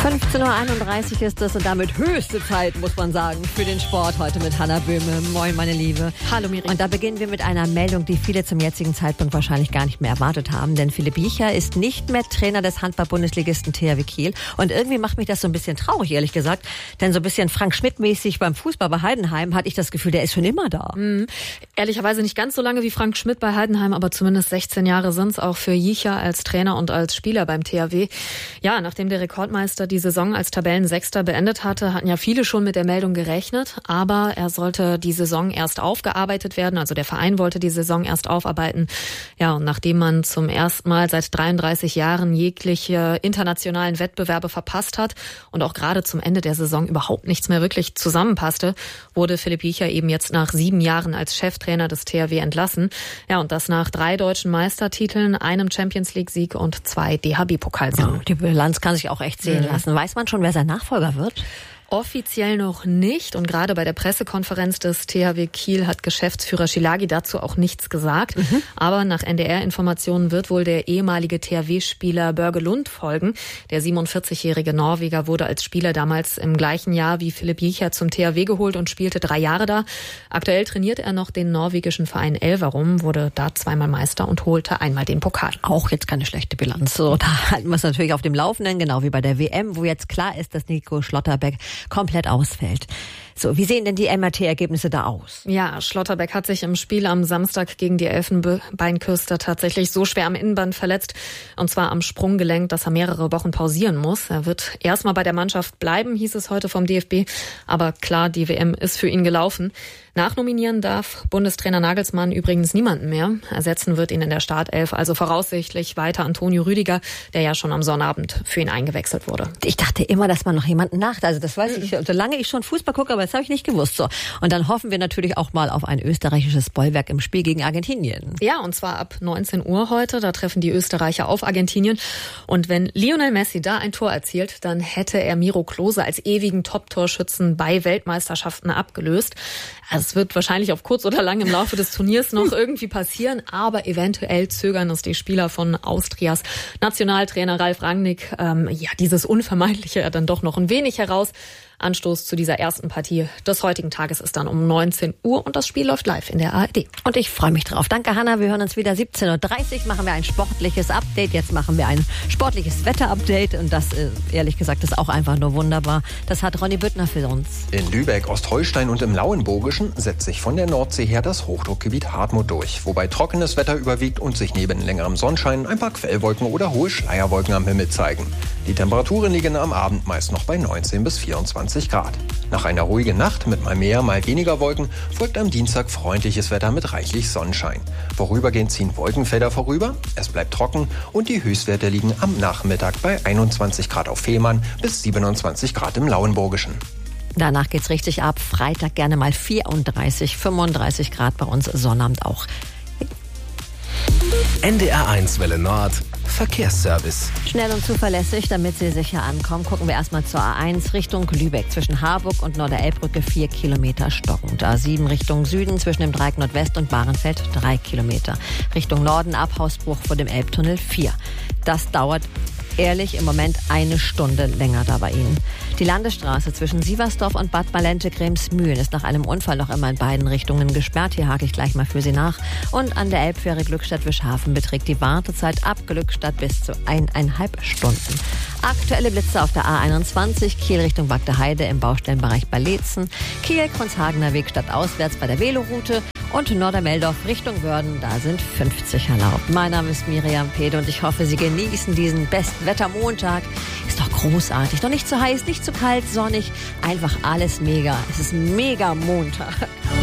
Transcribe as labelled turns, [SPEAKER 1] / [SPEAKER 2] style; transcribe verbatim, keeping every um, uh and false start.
[SPEAKER 1] fünfzehn Uhr einunddreißig ist es und damit höchste Zeit, muss man sagen, für den Sport heute mit Hannah Böhme. Moin, meine Liebe.
[SPEAKER 2] Hallo, Miri.
[SPEAKER 1] Und da beginnen wir mit einer Meldung, die viele zum jetzigen Zeitpunkt wahrscheinlich gar nicht mehr erwartet haben. Denn Philipp Biecher ist nicht mehr Trainer des Handball-Bundesligisten T H W Kiel. Und irgendwie macht mich das so ein bisschen traurig, ehrlich gesagt. Denn so ein bisschen Frank Schmidt-mäßig beim Fußball bei Heidenheim hatte ich das Gefühl, der ist schon immer da.
[SPEAKER 2] Mhm. Ehrlicherweise nicht ganz so lange wie Frank Schmidt bei Heidenheim, aber zumindest sechzehn Jahre sind es auch für Biecher als Trainer und als Spieler beim T H W. Ja, nachdem der Rekordmeister die Saison als Tabellensechster beendet hatte, hatten ja viele schon mit der Meldung gerechnet. Aber er sollte die Saison erst aufgearbeitet werden. Also der Verein wollte die Saison erst aufarbeiten. Ja, und nachdem man zum ersten Mal seit dreiunddreißig Jahren jegliche internationalen Wettbewerbe verpasst hat und auch gerade zum Ende der Saison überhaupt nichts mehr wirklich zusammenpasste, wurde Philipp Biecher eben jetzt nach sieben Jahren als Cheftrainer des T H W entlassen. Ja, und das nach drei deutschen Meistertiteln, einem Champions-League-Sieg und zwei D H B-Pokalsiegen.
[SPEAKER 1] Ja, die Bilanz kann sich auch echt sehen mhm. lassen. Weiß man schon, wer sein Nachfolger wird?
[SPEAKER 2] Offiziell noch nicht und gerade bei der Pressekonferenz des T H W Kiel hat Geschäftsführer Schilagi dazu auch nichts gesagt. Mhm. Aber nach N D R-Informationen wird wohl der ehemalige T H W-Spieler Børge Lund folgen. Der siebenundvierzigjährige Norweger wurde als Spieler damals im gleichen Jahr wie Philipp Biecher zum T H W geholt und spielte drei Jahre da. Aktuell trainiert er noch den norwegischen Verein Elverum, wurde da zweimal Meister und holte einmal den Pokal.
[SPEAKER 1] Auch jetzt keine schlechte Bilanz. So, da halten wir es natürlich auf dem Laufenden, genau wie bei der W M, wo jetzt klar ist, dass Nico Schlotterbeck komplett ausfällt. So, wie sehen denn die M R T-Ergebnisse da aus?
[SPEAKER 2] Ja, Schlotterbeck hat sich im Spiel am Samstag gegen die Elfenbeinküste tatsächlich so schwer am Innenband verletzt, und zwar am Sprunggelenk, dass er mehrere Wochen pausieren muss. Er wird erstmal bei der Mannschaft bleiben, hieß es heute vom D F B, aber klar, die W M ist für ihn gelaufen. Nachnominieren darf Bundestrainer Nagelsmann übrigens niemanden mehr. Ersetzen wird ihn in der Startelf also voraussichtlich weiter Antonio Rüdiger, der ja schon am Sonnabend für ihn eingewechselt wurde.
[SPEAKER 1] Ich dachte immer, dass man noch jemanden nach, also das weiß ich, solange ich schon Fußball gucke, aber das habe ich nicht gewusst. So. Und dann hoffen wir natürlich auch mal auf ein österreichisches Bollwerk im Spiel gegen Argentinien.
[SPEAKER 2] Ja, und zwar ab neunzehn Uhr heute, da treffen die Österreicher auf Argentinien. Und wenn Lionel Messi da ein Tor erzielt, dann hätte er Miro Klose als ewigen Top-Torschützen bei Weltmeisterschaften abgelöst. Also es wird wahrscheinlich auf kurz oder lang im Laufe des Turniers noch irgendwie passieren, aber eventuell zögern es die Spieler von Austrias Nationaltrainer Ralf Rangnick, ähm, ja, dieses Unvermeidliche dann doch noch ein wenig heraus. Anstoß zu dieser ersten Partie des heutigen Tages ist dann um neunzehn Uhr und das Spiel läuft live in der A R D.
[SPEAKER 1] Und ich freue mich drauf. Danke, Hannah. Wir hören uns wieder siebzehn Uhr dreißig. Machen wir ein sportliches Update. Jetzt machen wir ein sportliches Wetter-Update. Und das, ehrlich gesagt, ist auch einfach nur wunderbar. Das hat Ronny Büttner für uns.
[SPEAKER 3] In Lübeck, Ostholstein und im Lauenburgischen setzt sich von der Nordsee her das Hochdruckgebiet Hartmut durch, wobei trockenes Wetter überwiegt und sich neben längerem Sonnenschein ein paar Quellwolken oder hohe Schleierwolken am Himmel zeigen. Die Temperaturen liegen am Abend meist noch bei neunzehn bis vierundzwanzig Grad. Nach einer ruhigen Nacht mit mal mehr, mal weniger Wolken folgt am Dienstag freundliches Wetter mit reichlich Sonnenschein. Vorübergehend ziehen Wolkenfelder vorüber, es bleibt trocken und die Höchstwerte liegen am Nachmittag bei einundzwanzig Grad auf Fehmarn bis siebenundzwanzig Grad im Lauenburgischen.
[SPEAKER 1] Danach geht's richtig ab. Freitag gerne mal vierunddreißig, fünfunddreißig Grad, bei uns Sonnabend auch.
[SPEAKER 4] N D R eins Welle Nord Verkehrsservice.
[SPEAKER 1] Schnell und zuverlässig, damit Sie sicher ankommen, gucken wir erstmal zur A eins Richtung Lübeck. Zwischen Harburg und Norderelbbrücke vier Kilometer stockend. A sieben Richtung Süden zwischen dem Dreieck Nordwest und Bahrenfeld drei Kilometer. Richtung Norden ab Hausbruch vor dem Elbtunnel vier. Das dauert ehrlich im Moment eine Stunde länger da bei Ihnen. Die Landesstraße zwischen Sieversdorf und Bad Malente-Gremsmühlen ist nach einem Unfall noch immer in beiden Richtungen gesperrt. Hier hake ich gleich mal für Sie nach. Und an der Elbfähre Glückstadt-Wischhafen beträgt die Wartezeit ab Glückstadt bis zu eineinhalb Stunden. Aktuelle Blitze auf der A einundzwanzig, Kiel Richtung Wagdeheide im Baustellenbereich bei Leetzen, Kiel, Kronshagener Weg stadtauswärts bei der Veloroute und Nordermeldorf Richtung Wörden, da sind fünfzig erlaubt. Mein Name ist Miriam Pede und ich hoffe, Sie genießen diesen Bestwettermontag. Ist doch großartig, doch nicht zu heiß, nicht zu kalt, sonnig, einfach alles mega. Es ist mega Montag.